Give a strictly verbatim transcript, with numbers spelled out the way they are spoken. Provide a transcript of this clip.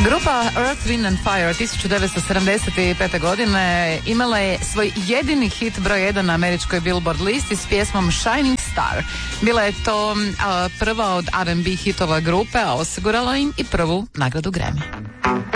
Grupa Earth, Wind and Fire tisuću devetsto sedamdeset pete. godine imala je svoj jedini hit broj jedan na američkoj Billboard listi s pjesmom Shining Star. Bila je to a, prva od R and B hitova grupe, a osigurala im i prvu nagradu Grammy.